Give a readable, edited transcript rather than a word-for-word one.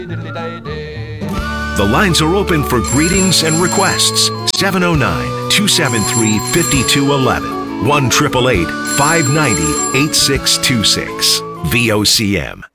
The lines are open for greetings and requests. 709-273-5211. 1-888-590-8626. VOCM.